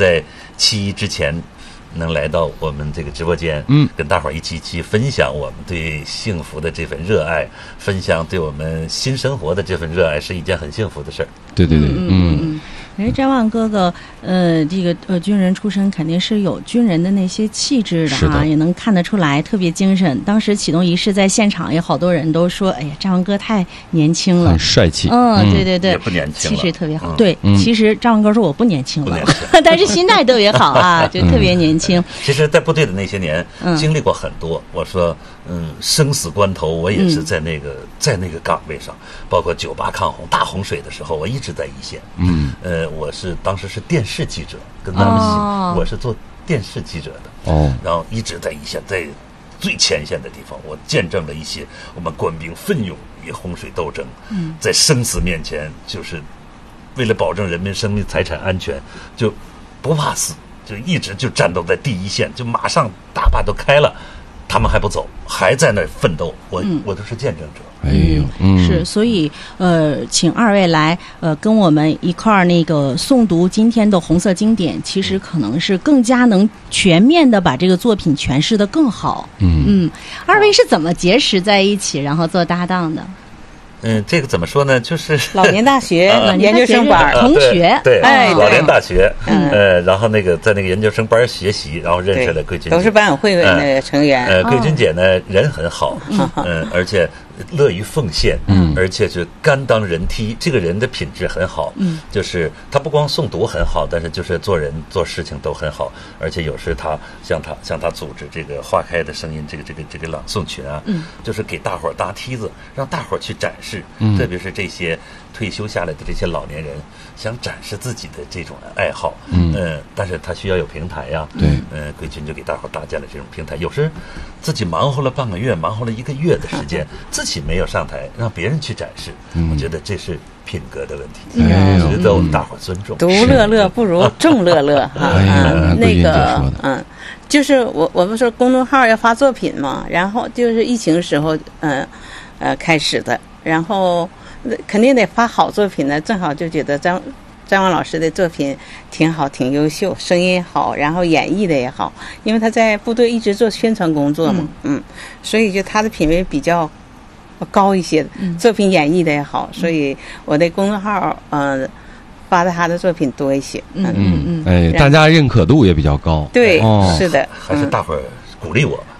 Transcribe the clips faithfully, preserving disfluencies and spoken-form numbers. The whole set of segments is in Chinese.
在七一之前能来到我们这个直播间， 嗯， 跟大伙儿一起去分享我们对幸福的这份热爱，分享对我们新生活的这份热爱，是一件很幸福的事儿。 对对对， 嗯嗯嗯。哎，张望哥哥，呃，这个呃军人出身，肯定是有军人的那些气质的啊，也能看得出来，特别精神。当时启动仪式在现场，也好多人都说，哎呀，张望哥太年轻了， 很帅气。 嗯，对对对， 也不年轻了， 气质特别好。 嗯、 对、嗯，其实张望哥说我不年轻了，但是心态特别好啊，就特别年轻。 其实，在部队的那些年，嗯、经历过很多。我说，嗯，生死关头，我也是在那个、嗯、在那个岗位上，包括九八抗洪、大洪水的时候，我一直在一线。嗯，呃，我是当时是电视记者，跟他们一起、哦，我是做电视记者的。哦，然后一直在一线，在最前线的地方，我见证了一些我们官兵奋勇与洪水斗争，嗯，在生死面前，就是为了保证人民生命财产安全，就不怕死，就一直就战斗在第一线，就马上大坝都开了，他们还不走，还在那奋斗，我、嗯、我都是见证者。 哎呦，嗯， 是，所以呃，请二位来呃跟我们一块儿那个诵读今天的红色经典，其实可能是更加能全面的把这个作品诠释得更好。嗯嗯，二位是怎么结识在一起，然后做搭档的？ 嗯，这个怎么说呢？就是老年大学研究生班同学， 对， 哎， 老年大学，呃，然后那个在那个研究生班学习，然后认识了桂君姐， 都是班委会的成员。 呃，桂君姐呢人很好，嗯，而且乐于奉献，嗯，而且是甘当人梯，这个人的品质很好，嗯，就是他不光诵读很好，但是就是做人做事情都很好，而且有时他像他像他组织这个花开的声音这个这个这个朗诵群啊，嗯，就是给大伙儿搭梯子，让大伙儿去展示，嗯，特别是这些退休下来的这些老年人想展示自己的这种爱好，嗯，呃、但是他需要有平台呀， 对， 呃，桂君就给大伙儿搭建了这种平台，有时自己忙活了半个月，忙活了一个月的时间，自己没有上台，让别人去展示，嗯、我觉得这是品格的问题， 哎、 值得我们大伙尊重。 独乐乐不如众乐乐啊！ 哎、 那个，嗯，就是我我们说公众号要发作品嘛，然后就是疫情时候，嗯呃开始的，然后肯定得发好作品呢。正好就觉得张张望老师的作品挺好，挺优秀，声音好，然后演绎的也好，因为他在部队一直做宣传工作嘛，嗯，嗯所以就他的品味比较高一些，作品演绎的也好，所以我的公众号呃发的他的作品多一些。 嗯嗯嗯， 哎，大家认可度也比较高。 对， 哦、 是的， 还是大伙儿鼓励我吧。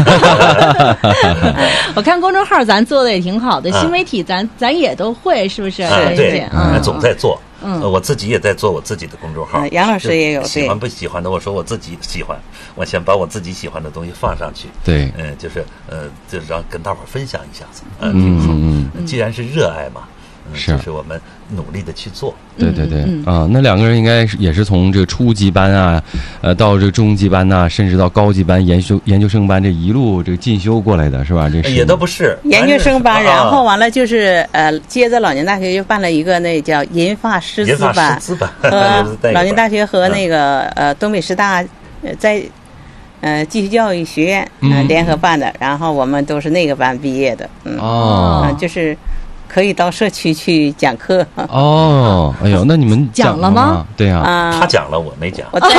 我看公众号咱做的也挺好的，新媒体咱咱也都会，是不是？ 啊，对， 嗯， 总在做。嗯，我自己也在做我自己的公众号。 杨老师也有， 喜欢不喜欢的，我说我自己喜欢，我想把我自己喜欢的东西放上去。 对， 嗯，就是呃，就是让跟大伙儿分享一下子。 嗯嗯嗯，既然是热爱嘛。 是， 就是我们努力的去做。 对对对，嗯嗯、啊，那两个人应该也是从这个初级班啊，呃，到这个中级班呐、啊，甚至到高级班、研修研究生班这一路这个进修过来的，是吧？这是也都不是研究生班，然后完了就是呃，接着老年大学又办了一个那叫银发师资班， 师资班和老年大学和那个呃东北师大呃在呃继续教育学院呃联合办的，然后我们都是那个班毕业的，嗯， 哦， 呃、就是。可以到社区去讲课哦，哎呦，那你们讲了吗？ 对呀、 啊， 他讲了，我没讲。 我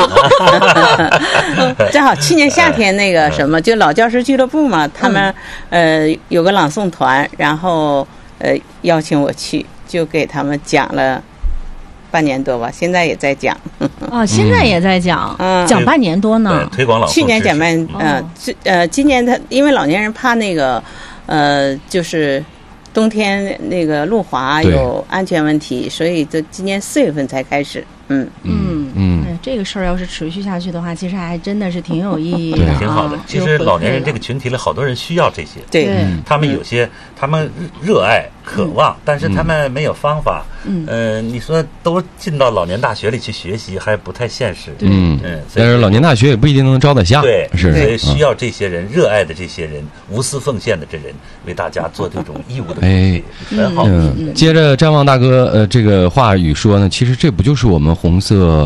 正好去年夏天那个什么，就老教师俱乐部嘛，他们呃有个朗诵团，然后呃邀请我去，就给他们讲了半年多吧，现在也在讲。 哦，现在也在讲，嗯，讲半年多呢。 推广朗诵。 去年讲半，呃，这呃，今年他因为老年人怕那个，呃，就是。冬天那个路滑有安全问题，所以这今年四月份才开始。嗯嗯嗯、哎，这个事儿要是持续下去的话，其实还真的是挺有意义的， 挺好的。其实老年人这个群体里，好多人需要这些。 对， 他们有些他们热爱、渴望，但是他们没有方法。嗯，呃，你说都进到老年大学里去学习，还不太现实。 嗯嗯，但是老年大学也不一定能招得下。 对， 是， 所以需要这些人热爱的这些人，无私奉献的这人，为大家做这种义务的东西，很好。 嗯，接着张望大哥呃这个话语说呢，其实这不就是我们红色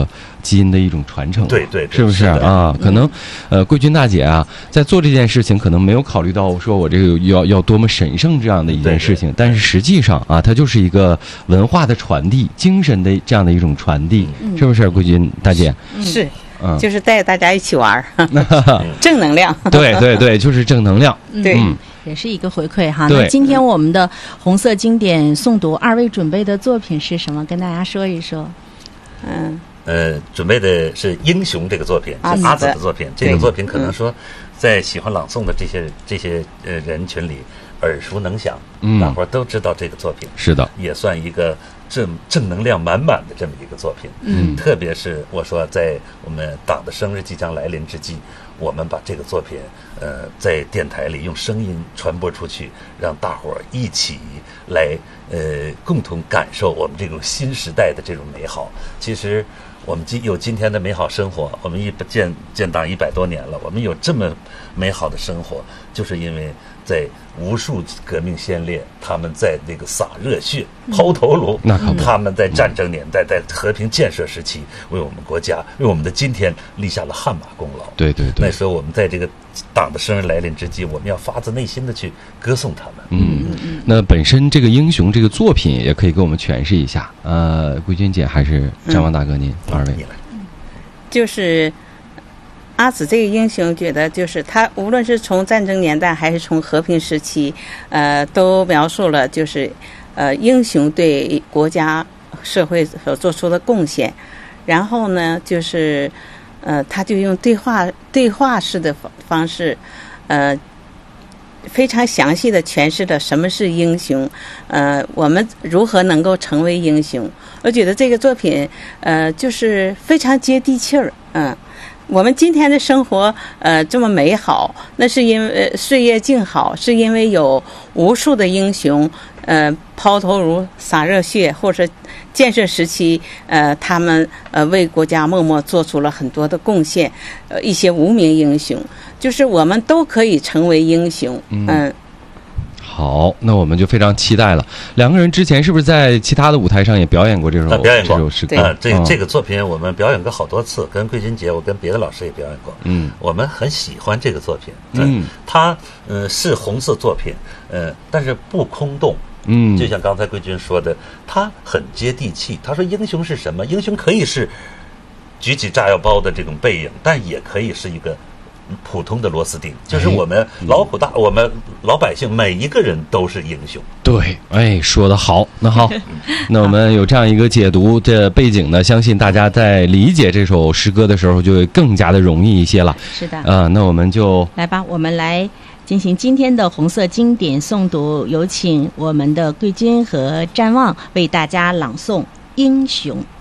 基因的一种传承， 对对对， 是不是啊？可能，呃，桂君大姐啊，在做这件事情，可能没有考虑到说我这个要要多么神圣这样的一件事情，但是实际上啊，它就是一个文化的传递，精神的这样的一种传递，嗯、是不是，桂君大姐？ 是。嗯，就是带大家一起玩正能量。 对对对，就是正能量。 对、 嗯，也是一个回馈哈。那今天我们的红色经典诵读，二位准备的作品是什么？跟大家说一说。 嗯， 呃，准备的是《英雄》这个作品，是阿紫的作品。这个作品可能说，在喜欢朗诵的这些这些呃人群里耳熟能详，嗯，大伙儿都知道这个作品。 是的， 也算一个正正能量满满的这么一个作品。嗯，特别是我说，在我们党的生日即将来临之际，我们把这个作品，呃，在电台里用声音传播出去，让大伙儿一起来，呃，共同感受我们这种新时代的这种美好。其实，我们今有今天的美好生活，我们一建建党一百多年了，我们有这么美好的生活，就是因为在无数革命先烈，他们在那个洒热血、抛头颅， 嗯、 他们在战争年代、在和平建设时期，为我们国家、为我们的今天立下了汗马功劳。 对对对。 那时候我们在这个党的生日来临之际，我们要发自内心的去歌颂他们。 嗯，那本身这个英雄这个作品也可以给我们诠释一下。呃，桂君姐还是张望大哥您、嗯、二位？ 就是阿紫这个英雄，觉得就是他无论是从战争年代还是从和平时期，呃，都描述了就是呃英雄对国家社会所做出的贡献。然后呢，就是呃，他就用对话对话式的方式，呃。非常详细的诠释了什么是英雄，呃，我们如何能够成为英雄。我觉得这个作品，呃，就是非常接地气儿。嗯，我们今天的生活，呃，这么美好，那是因为、呃、岁月静好，是因为有无数的英雄，呃，抛头颅、洒热血，或者建设时期，呃，他们呃为国家默默做出了很多的贡献，呃，一些无名英雄。就是我们都可以成为英雄。嗯，嗯好，那我们就非常期待了。两个人之前是不是在其他的舞台上也表演过这首、 啊、表演过这首诗歌？ 啊，这、嗯、这个作品我们表演过好多次，跟桂君姐，我跟别的老师也表演过。嗯，我们很喜欢这个作品。嗯，它呃是红色作品，呃，但是不空洞。嗯，就像刚才桂君说的，它很接地气。他说英雄是什么？英雄可以是举起炸药包的这种背影，但也可以是一个普通的螺丝钉，就是我们劳苦大、嗯、我们老百姓每一个人都是英雄。 对，哎，说得好。那好，那我们有这样一个解读的背景呢，相信大家在理解这首诗歌的时候就会更加的容易一些了。 是的。 啊、呃，那我们就来吧，我们来进行今天的红色经典诵读，有请我们的桂君和瞻望为大家朗诵《英雄》。